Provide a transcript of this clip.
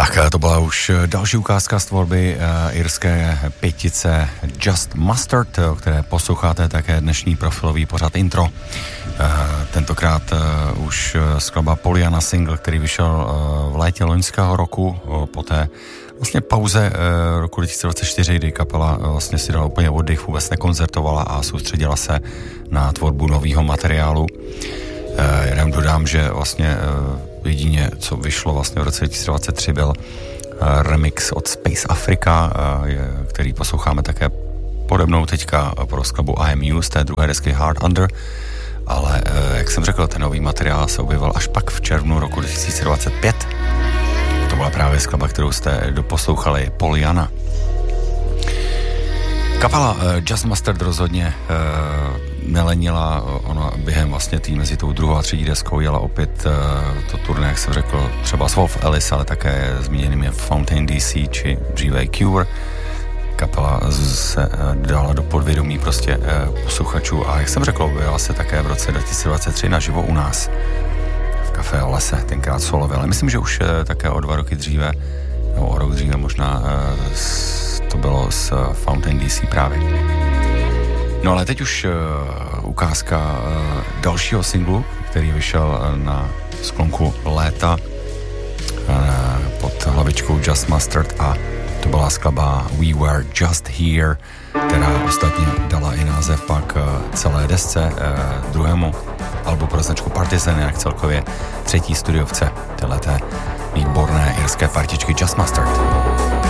Tak to byla už další ukázka z tvorby irské pětice Just Mustard, o které posloucháte také dnešní profilový pořad Intro. Tentokrát už skladba Pollyanna single, který vyšel v létě loňského roku, po té vlastně pauze roku 2024, kdy kapela vlastně si dala úplně oddych, vůbec nekoncertovala a soustředila se na tvorbu nového materiálu. Jenom dodám, že vlastně jedině, co vyšlo vlastně v roce 2023, byl remix od Space Africa, který posloucháme také pode mnou teďka pro skladbu I Am You z té druhé desky Hard Under, ale jak jsem řekl, ten nový materiál se objevil až pak v červnu roku 2025. To byla právě skladba, kterou jste doposlouchali, Pollyanna. Kapela Just Mustard rozhodně nelenila, ona během vlastně mezi tou druhou a třetí deskou jela opět to turné, jak jsem řekl, třeba s Wolf Alice, ale také zmíněnými Fountain DC či dříve Cure. Kapela se dala do podvědomí prostě posluchačů a jak jsem řekl, objevila se také v roce 2023 naživo u nás v Café Olese, tenkrát solově, ale myslím, že už také o 2 roky dříve, nebo o rok dříve možná to bylo s Fountain DC právě. No ale teď už ukázka dalšího singlu, který vyšel na sklonku léta pod hlavičkou Just Mustard a to byla skladba We Were Just Here, která ostatně dala i název pak celé desce, druhému albu pro značku Partisan, jak celkově třetí studiovce téhleté výborné irské partičky Just Mustard.